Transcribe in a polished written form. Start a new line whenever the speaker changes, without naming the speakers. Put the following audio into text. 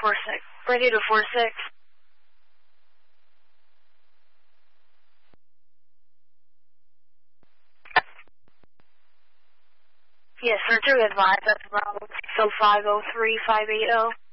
46. Radio 46. Yes, sir, to advise, that's Bravo 60503-580.